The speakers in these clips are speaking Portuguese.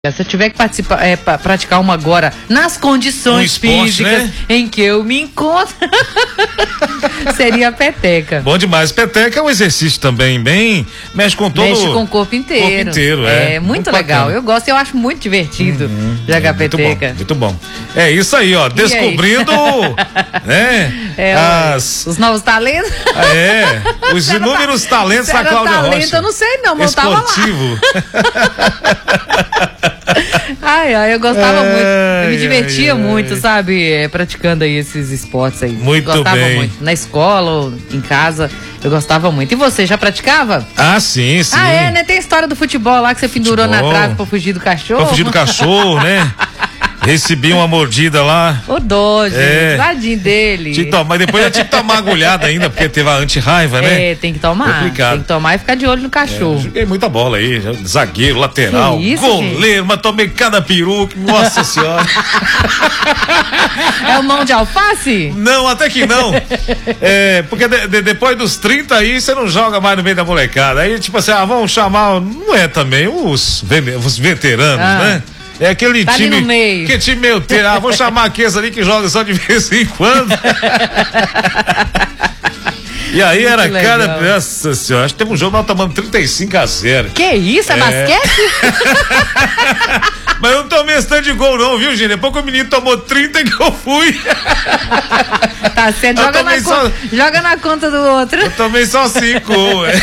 Se eu tiver que participar, praticar uma agora nas condições físicas, né, em que eu me encontro, seria a peteca. Bom demais. Peteca é um exercício também bem, mexe com o corpo inteiro. É muito legal. Bacana. Eu gosto, eu acho muito divertido jogar peteca. Muito bom. É isso aí, ó. Descobrindo né, os novos talentos. Os inúmeros talentos da Cláudia Rocha. Eu não sei não, mas eu tava lá. Eu gostava muito, eu me divertia muito, sabe, praticando aí esses esportes aí. Gostava muito, na escola ou em casa, eu gostava muito. E você, já praticava? Sim. Né, tem a história do futebol lá que você pendurou na trave pra fugir do cachorro. Pra fugir do cachorro, né? Recebi uma mordida lá. O Dodge, tadinho dele. Mas depois eu tive que tomar agulhada ainda, porque teve a anti-raiva, né? Tem que tomar. Tem que tomar e ficar de olho no cachorro. Joguei muita bola aí, zagueiro, lateral, goleiro, mas tomei cada peruca, nossa senhora. É o mão de alface? Não, até que não. Porque depois dos 30 aí, você não joga mais no meio da molecada. Aí, tipo assim, vamos chamar, não é também, os veteranos, né? É aquele time. Ali no meio. Que time meio termo. Vou chamar aqueles ali que joga só de vez em quando. E aí muito era legal. Nossa senhora, acho que teve um jogo nós tomando 35-0. Que isso? É basquete? Mas eu não tomei esse tanto de gol não, viu, gente? Depois que o menino tomou 30 que eu fui. Tá certo, joga na conta do outro. Eu tomei só 5.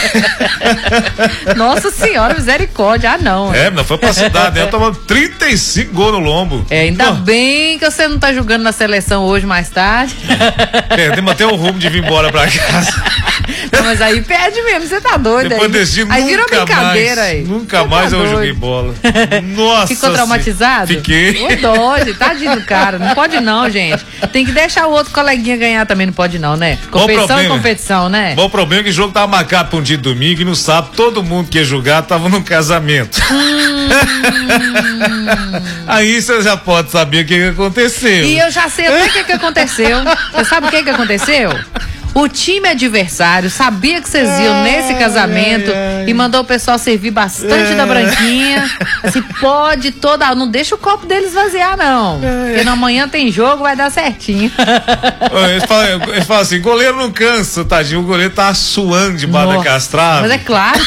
Nossa senhora, misericórdia. Não. Não foi pra cidade, eu tomando 35 gols no lombo. Ainda bem que você não tá jogando na seleção hoje mais tarde. Tem até o rumo de vir embora pra casa. Não, mas aí perde mesmo, você tá doido. Depois desse aí virou brincadeira aí. Nunca mais eu joguei bola. Nossa. Ficou traumatizado? Fiquei. O Dodge, tadinho do cara. Não pode não, gente. Tem que deixar o outro coleguinha ganhar também, não pode não, né? Competição, né? Bom problema é que o jogo tava marcado pra um dia de domingo e no sábado todo mundo que ia jogar tava num casamento. Aí você já pode saber o que aconteceu. E eu já sei até o que aconteceu. Você sabe o que aconteceu? O time adversário sabia que vocês iam nesse casamento e mandou o pessoal servir bastante da branquinha. Assim, não deixa o copo deles vaziar, não. Porque na manhã tem jogo, vai dar certinho. Eles falam assim, goleiro não cansa, tadinho. O goleiro tá suando debaixo da castrava. Mas é claro.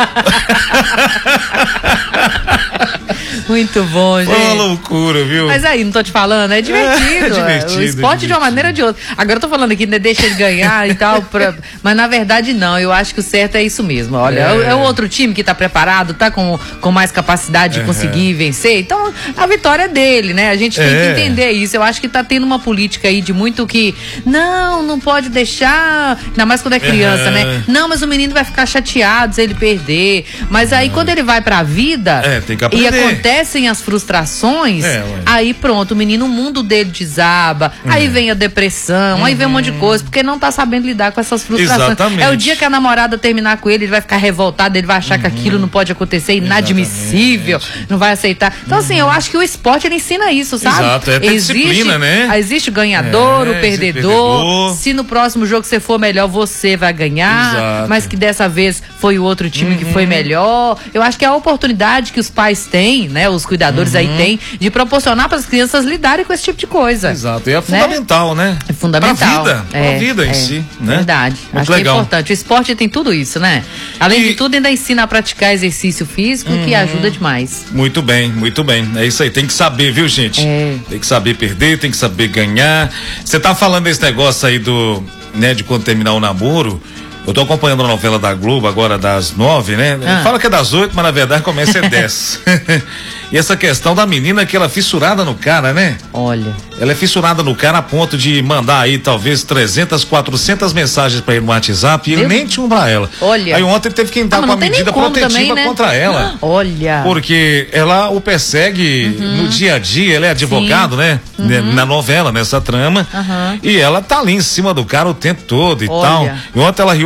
Muito bom, gente. Foi uma loucura, viu? Mas aí, não tô te falando, é divertido. O esporte de uma maneira ou de outra. Agora eu tô falando aqui, né, deixa ele ganhar e tal, mas na verdade não, eu acho que o certo é isso mesmo. Olha, é o outro time que tá preparado, tá com mais capacidade de conseguir vencer, então a vitória é dele, né? A gente tem que entender isso. Eu acho que tá tendo uma política aí de muito que não pode deixar, ainda mais quando é criança, né? Não, mas o menino vai ficar chateado se ele perder, mas aí quando ele vai pra vida tem que aprender. E acontecem as frustrações, aí pronto, o menino, o mundo dele desaba, aí vem a depressão, aí vem um monte de coisa, porque não tá sabendo lidar com essas frustrações. Exatamente. É o dia que a namorada terminar com ele vai ficar revoltado, ele vai achar que aquilo não pode acontecer, inadmissível, não vai aceitar. Então assim, eu acho que o esporte ele ensina isso, sabe? Exato, tem disciplina, né? Existe o ganhador, o perdedor. Se no próximo jogo você for melhor, você vai ganhar, mas que dessa vez foi o outro time que foi melhor. Eu acho que é a oportunidade que os pais têm, né? Os cuidadores aí têm, de proporcionar para as crianças lidarem com esse tipo de coisa. Exato, e é fundamental, né? É fundamental. Pra vida em si, né? Verdade. Muito acho legal. Que é importante. O esporte tem tudo isso, né? Além de tudo, ainda ensina a praticar exercício físico, que ajuda demais. Muito bem, muito bem. É isso aí, tem que saber, viu, gente? Tem que saber perder, tem que saber ganhar. Você tá falando desse negócio aí de quando terminar o namoro. Eu tô acompanhando a novela da Globo agora das 9, né? Fala que é das 8, mas na verdade começa às 10. E essa questão da menina que ela é fissurada no cara, né? Olha. Ela é fissurada no cara a ponto de mandar aí talvez 300, 400 mensagens pra ele no WhatsApp e ele nem tinha um pra ela. Olha. Aí ontem teve que entrar com a medida protetiva também, né? Contra ela. Olha. Porque ela o persegue no dia a dia, ele é advogado, né? Na novela, nessa trama. E ela tá ali em cima do cara o tempo todo e tal. E ontem ela riu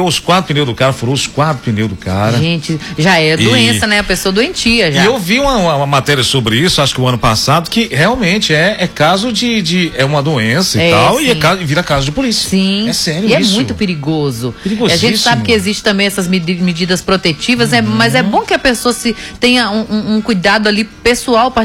tirou os 4 pneus do cara, furou os 4 pneus do cara. Gente, já é doença, né? A pessoa doentia já. E eu vi uma matéria sobre isso, acho que o ano passado, que realmente é caso é uma doença e tal, sim. E vira caso de polícia. Sim. É sério isso. E é muito perigoso. Perigosíssimo. A gente sabe que existe também essas medidas protetivas, mas é bom que a pessoa tenha um cuidado ali pessoal,